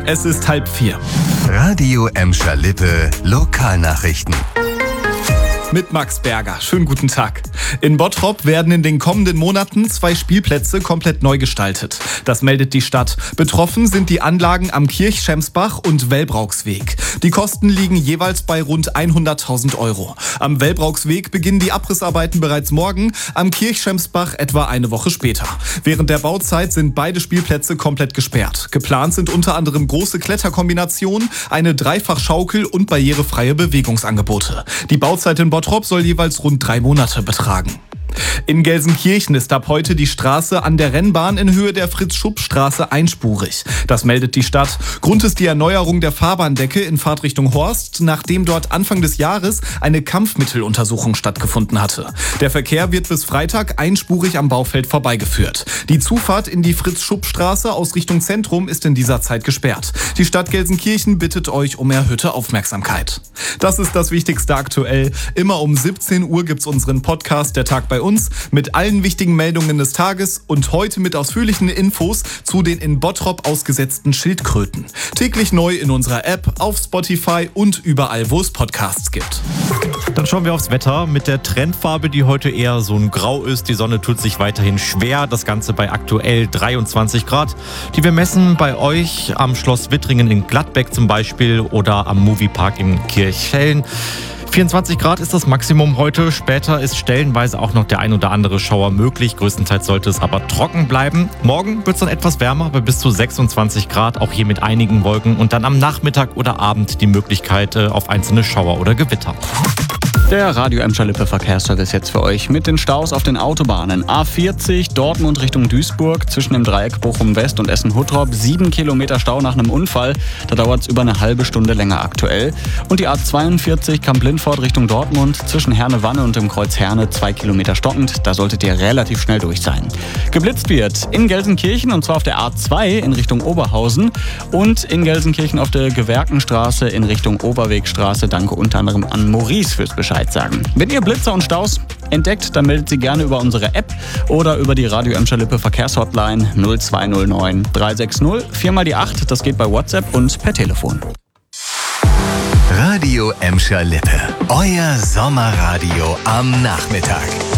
Es ist 3:30. Radio Emscher Lippe Lokalnachrichten. Mit Max Berger. Schönen guten Tag. In Bottrop werden in den kommenden Monaten 2 Spielplätze komplett neu gestaltet. Das meldet die Stadt. Betroffen sind die Anlagen am Kirchschemsbach und Wellbrauchsweg. Die Kosten liegen jeweils bei rund 100.000 Euro. Am Wellbrauchsweg beginnen die Abrissarbeiten bereits morgen, am Kirchschemsbach etwa eine Woche später. Während der Bauzeit sind beide Spielplätze komplett gesperrt. Geplant sind unter anderem große Kletterkombinationen, eine Dreifachschaukel und barrierefreie Bewegungsangebote. Die Bauzeit in Bottrop soll jeweils rund 3 Monate betragen. In Gelsenkirchen ist ab heute die Straße an der Rennbahn in Höhe der Fritz-Schupp-Straße einspurig. Das meldet die Stadt. Grund ist die Erneuerung der Fahrbahndecke in Fahrtrichtung Horst, nachdem dort Anfang des Jahres eine Kampfmitteluntersuchung stattgefunden hatte. Der Verkehr wird bis Freitag einspurig am Baufeld vorbeigeführt. Die Zufahrt in die Fritz-Schupp-Straße aus Richtung Zentrum ist in dieser Zeit gesperrt. Die Stadt Gelsenkirchen bittet euch um erhöhte Aufmerksamkeit. Das ist das Wichtigste aktuell. Immer um 17 Uhr gibt's unseren Podcast Der Tag bei uns mit allen wichtigen Meldungen des Tages und heute mit ausführlichen Infos zu den in Bottrop ausgesetzten Schildkröten. Täglich neu in unserer App, auf Spotify und überall, wo es Podcasts gibt. Dann schauen wir aufs Wetter mit der Trendfarbe, die heute eher so ein Grau ist. Die Sonne tut sich weiterhin schwer. Das Ganze bei aktuell 23 Grad, die wir messen bei euch am Schloss Wittringen in Gladbeck zum Beispiel oder am Moviepark in Kirchhellen. 24 Grad ist das Maximum heute. Später ist stellenweise auch noch der ein oder andere Schauer möglich. Größtenteils sollte es aber trocken bleiben. Morgen wird es dann etwas wärmer, bei bis zu 26 Grad, auch hier mit einigen Wolken. Und dann am Nachmittag oder Abend die Möglichkeit auf einzelne Schauer oder Gewitter. Der Radio Emscher Lippe Verkehrsservice jetzt für euch mit den Staus auf den Autobahnen. A40 Dortmund Richtung Duisburg zwischen dem Dreieck Bochum West und Essen-Huttrop. 7 Kilometer Stau nach einem Unfall. Da dauert es über eine halbe Stunde länger aktuell. Und die A42 Kamp-Lindfort Richtung Dortmund zwischen Herne-Wanne und dem Kreuz Herne 2 Kilometer stockend. Da solltet ihr relativ schnell durch sein. Geblitzt wird in Gelsenkirchen und zwar auf der A2 in Richtung Oberhausen und in Gelsenkirchen auf der Gewerkenstraße in Richtung Oberwegstraße. Danke unter anderem an Maurice fürs Bescheid sagen. Wenn ihr Blitzer und Staus entdeckt, dann meldet sie gerne über unsere App oder über die Radio Emscher Lippe Verkehrshotline 0209 360 4 mal die 8. Das geht bei WhatsApp und per Telefon. Radio Emscher Lippe. Euer Sommerradio am Nachmittag.